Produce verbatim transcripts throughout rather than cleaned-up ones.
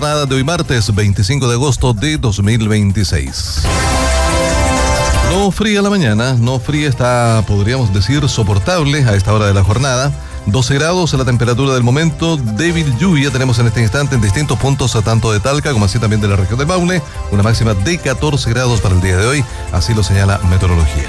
jornada de hoy martes veinticinco de agosto de dos mil veintiséis. No fría la mañana, no fría, está, podríamos decir, soportable a esta hora de la jornada. doce grados la temperatura del momento, débil lluvia tenemos en este instante en distintos puntos, tanto de Talca como así también de la región del Maule, una máxima de catorce grados para el día de hoy, así lo señala Meteorología.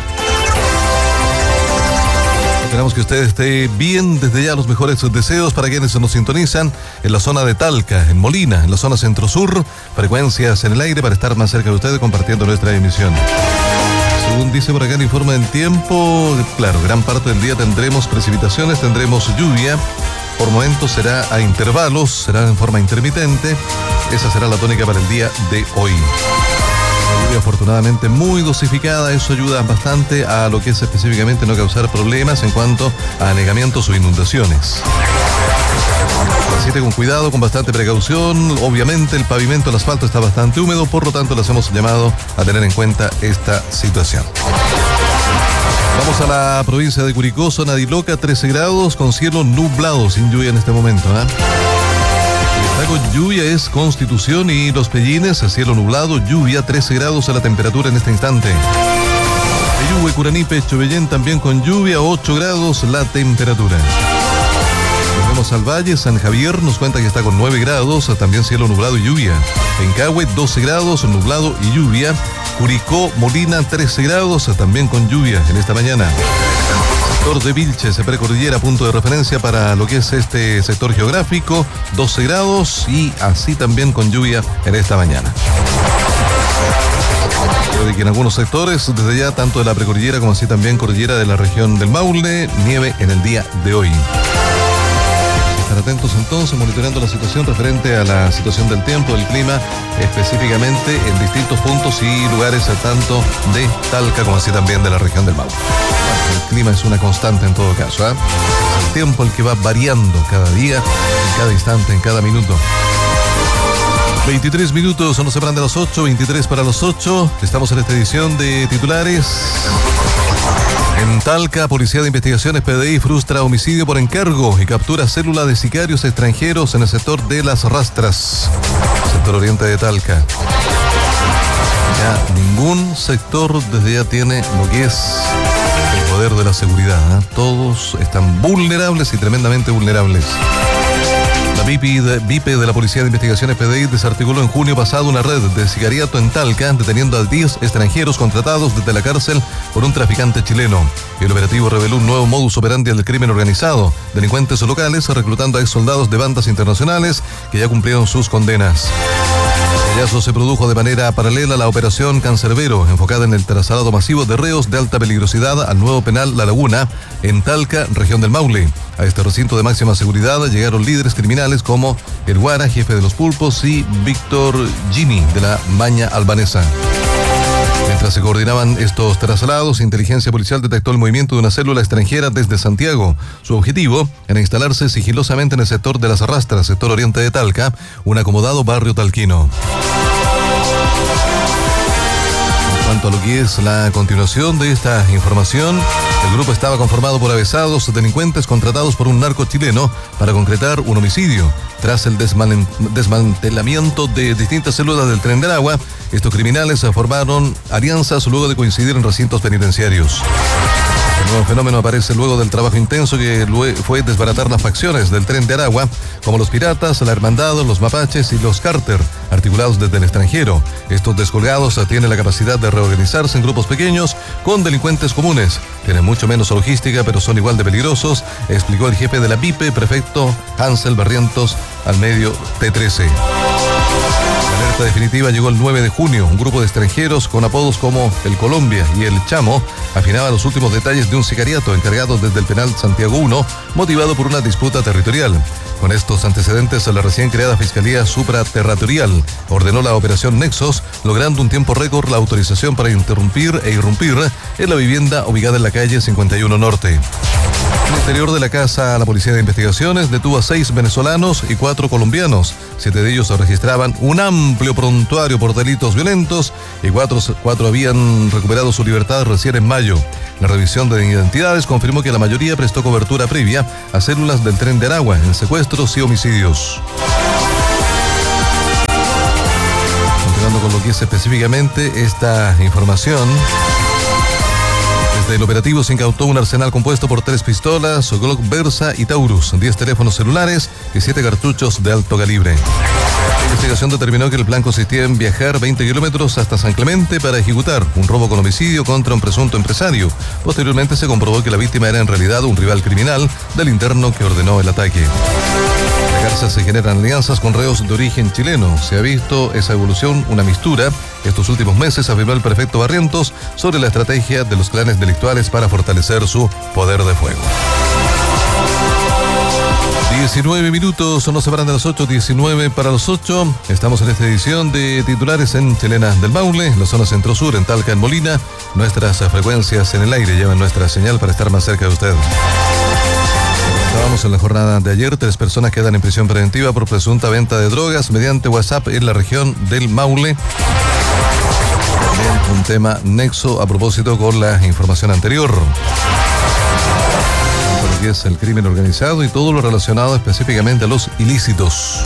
Esperamos que usted esté bien, desde ya los mejores deseos para quienes nos sintonizan en la zona de Talca, en Molina, en la zona centro-sur, frecuencias en el aire para estar más cerca de ustedes compartiendo nuestra emisión. Según dice por acá el informe del tiempo, claro, gran parte del día tendremos precipitaciones, tendremos lluvia, por momentos será a intervalos, será en forma intermitente, esa será la tónica para el día de hoy. Lluvia afortunadamente muy dosificada, eso ayuda bastante a lo que es específicamente no causar problemas en cuanto a anegamientos o inundaciones. Transite con cuidado, con bastante precaución. Obviamente el pavimento, el asfalto está bastante húmedo, por lo tanto les hemos llamado a tener en cuenta esta situación. Vamos a la provincia de Curicó, zona de Iloca, trece grados, con cielo nublado, sin lluvia en este momento, ¿eh? Está con lluvia es Constitución y Los Pellines, cielo nublado, lluvia, trece grados a la temperatura en este instante. Peyúgue, Curanipe, Chobellén también con lluvia, ocho grados la temperatura. Volvemos al Valle, San Javier nos cuenta que está con nueve grados, también cielo nublado y lluvia. Encahue, doce grados, nublado y lluvia. Curicó, Molina, trece grados, también con lluvia en esta mañana. Sector de Vilches, precordillera, punto de referencia para lo que es este sector geográfico, doce grados y así también con lluvia en esta mañana. Puede que en algunos sectores, desde ya, tanto de la precordillera como así también cordillera de la región del Maule, nieve en el día de hoy. Estar atentos entonces, monitoreando la situación referente a la situación del tiempo, del clima, específicamente en distintos puntos y lugares tanto de Talca como así también de la región del Maule. El clima es una constante en todo caso, ¿eh? Es el tiempo el que va variando cada día, en cada instante, en cada minuto. veintitrés minutos, nos separan de las ocho, veintitrés para las ocho. Estamos en esta edición de titulares. En Talca, Policía de Investigaciones P D I frustra homicidio por encargo y captura célula de sicarios extranjeros en el sector de Las Rastras, sector oriente de Talca. Ya ningún sector desde ya tiene lo que es el poder de la seguridad, ¿eh? Todos están vulnerables y tremendamente vulnerables. La V I P de, V I P de la Policía de Investigaciones P D I desarticuló en junio pasado una red de sicariato en Talca, deteniendo a diez extranjeros contratados desde la cárcel por un traficante chileno. El operativo reveló un nuevo modus operandi del crimen organizado, delincuentes locales reclutando a ex soldados de bandas internacionales que ya cumplieron sus condenas. El hallazgo se produjo de manera paralela a la operación Cancerbero, enfocada en el traslado masivo de reos de alta peligrosidad al nuevo penal La Laguna, en Talca, región del Maule. A este recinto de máxima seguridad llegaron líderes criminales como El Guara, jefe de los Pulpos, y Víctor Gini, de la Maña Albanesa. Mientras se coordinaban estos traslados, inteligencia policial detectó el movimiento de una célula extranjera desde Santiago. Su objetivo era instalarse sigilosamente en el sector de Las Rastras, sector oriente de Talca, un acomodado barrio talquino. En cuanto a lo que es la continuación de esta información, el grupo estaba conformado por avesados delincuentes contratados por un narco chileno para concretar un homicidio. Tras el desman- desmantelamiento de distintas células del Tren de Aragua, estos criminales formaron alianzas luego de coincidir en recintos penitenciarios. El nuevo fenómeno aparece luego del trabajo intenso que fue desbaratar las facciones del Tren de Aragua, como los piratas, la hermandad, los mapaches y los cárter, articulados desde el extranjero. Estos descolgados tienen la capacidad de reorganizarse en grupos pequeños con delincuentes comunes. Tienen mucho menos logística, pero son igual de peligrosos, explicó el jefe de la V I P, prefecto Hansel Barrientos, al medio T trece. La alerta definitiva llegó el nueve de junio. Un grupo de extranjeros con apodos como el Colombia y el Chamo afinaba los últimos detalles de un sicariato encargado desde el penal Santiago uno, motivado por una disputa territorial. Con estos antecedentes, la recién creada Fiscalía Supraterritorial ordenó la operación Nexos, logrando un tiempo récord la autorización para interrumpir e irrumpir en la vivienda ubicada en la calle cincuenta y uno Norte. En el interior de la casa, la Policía de Investigaciones detuvo a seis venezolanos y cuatro colombianos. Siete de ellos registraban un amplio prontuario por delitos violentos y cuatro, cuatro habían recuperado su libertad recién en mayo. La revisión de identidades confirmó que la mayoría prestó cobertura previa a células del Tren de Aragua en secuestros y homicidios. aquí es específicamente esta información. Desde el operativo se incautó un arsenal compuesto por tres pistolas, Glock Versa y Taurus, diez teléfonos celulares y siete cartuchos de alto calibre. La investigación determinó que el plan consistía en viajar veinte kilómetros hasta San Clemente para ejecutar un robo con homicidio contra un presunto empresario. Posteriormente se comprobó que la víctima era en realidad un rival criminal del interno que ordenó el ataque. En la cárcel se generan alianzas con reos de origen chileno. Se ha visto esa evolución, una mistura. Estos últimos meses afirmó el prefecto Barrientos sobre la estrategia de los clanes delictuales para fortalecer su poder de fuego. diecinueve minutos, no se paran de las ocho, diecinueve para los ocho. Estamos en esta edición de titulares en Chilena del Maule, en la zona centro-sur, en Talca, en Molina. Nuestras frecuencias en el aire llevan nuestra señal para estar más cerca de usted. Estábamos en la jornada de ayer, tres personas quedan en prisión preventiva por presunta venta de drogas mediante WhatsApp en la región del Maule. También un tema nexo a propósito con la información anterior. Que es el crimen organizado y todo lo relacionado específicamente a los ilícitos.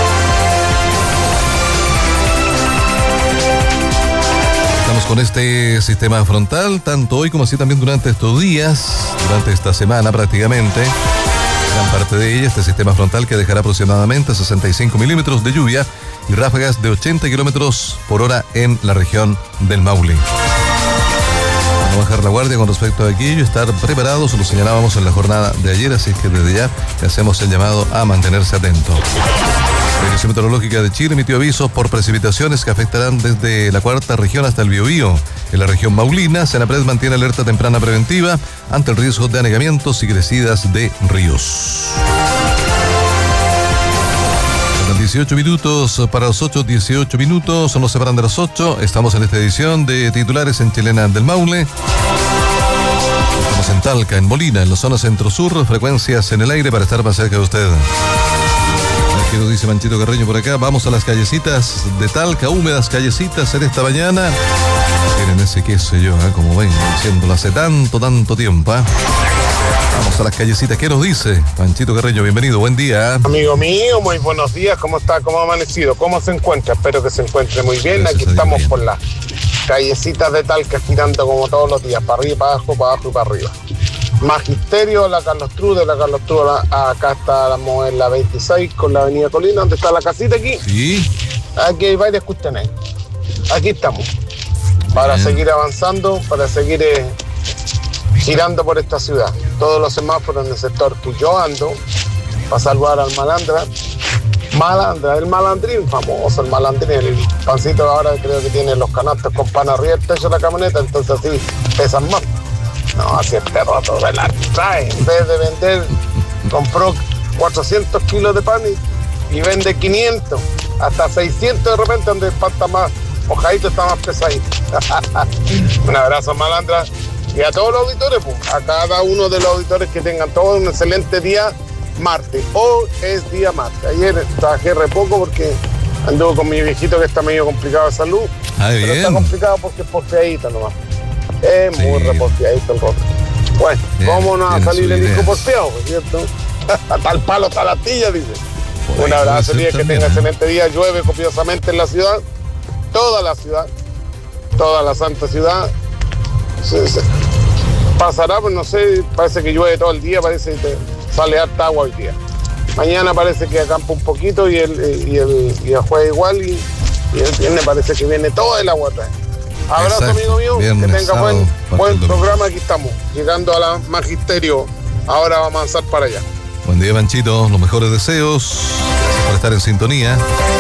Estamos con este sistema frontal, tanto hoy como así también durante estos días, durante esta semana prácticamente. Gran parte de ella, este sistema frontal que dejará aproximadamente sesenta y cinco milímetros de lluvia y ráfagas de ochenta kilómetros por hora en la región del Maule. No bajar la guardia con respecto a aquello, estar preparados, lo señalábamos en la jornada de ayer, así que desde ya le hacemos el llamado a mantenerse atento. La Dirección Meteorológica de Chile emitió avisos por precipitaciones que afectarán desde la cuarta región hasta el Biobío. En la región maulina, Senapred mantiene alerta temprana preventiva ante el riesgo de anegamientos y crecidas de ríos. dieciocho minutos para los ocho, dieciocho minutos, no se paran de las ocho. Estamos en esta edición de titulares en Chilena del Maule. Estamos en Talca, en Molina, en la zona centro-sur, frecuencias en el aire para estar más cerca de usted. Aquí nos dice Manchito Carreño por acá, vamos a las callecitas de Talca, húmedas callecitas en esta mañana. Tienen ese qué sé yo, ¿eh? Como ven, diciéndolo hace tanto, tanto tiempo, ¿eh? Vamos a las callecitas. ¿Qué nos dice Panchito Carreño? Bienvenido, buen día. Amigo mío, muy buenos días. ¿Cómo está? ¿Cómo ha amanecido? ¿Cómo se encuentra? Espero que se encuentre muy bien. Gracias. Aquí estamos bien por las callecitas de Talca, girando como todos los días, para arriba, para abajo, para abajo y para arriba. Magisterio, la Carlos Trude, la Carlos Trude, acá estamos en la veintiséis con la avenida Colina, donde está la casita aquí. Sí. Aquí hay varias cuestiones. Aquí estamos. Para bien. Seguir avanzando, para seguir... Eh, girando por esta ciudad. Todos los semáforos en el sector que yo ando, para saludar al malandra. Malandra, el malandrín famoso, el malandrín, el pancito ahora creo que tiene los canastos con pan arriba el techo de la camioneta, entonces así pesan más. No, así el perro todo la trae. En vez de vender, compró cuatrocientos kilos de pan y, y vende quinientos, hasta seiscientos de repente, donde el pan está más mojadito, está más pesadito. Un abrazo, malandra. Y a todos los auditores, pues, a cada uno de los auditores que tengan todos un excelente día martes. Hoy es día martes. Ayer trabajé re poco porque anduve con mi viejito que está medio complicado de salud. Ah, pero bien. Está complicado porque es porfiadito nomás. Es sí. Muy reporfiadito el roto. Bueno, bien, ¿cómo no va a salir el hijo porfiado, ¿cierto? Tal palo, tal astilla, dice. Pues un abrazo, día, que tenga excelente día. Llueve copiosamente en la ciudad. Toda la ciudad. Toda la santa ciudad. Sí, sí. Pasará, pues no sé, parece que llueve todo el día, parece que sale harta agua hoy día. Mañana parece que acampa un poquito y el, y el, y el jueves igual y, y el viernes parece que viene todo el agua atrás. Abrazo, exacto, amigo mío, viernes, que tenga sábado, buen, buen programa, aquí estamos, llegando a la Magisterio, ahora vamos a avanzar para allá. Buen día, Manchito, los mejores deseos, gracias por estar en sintonía.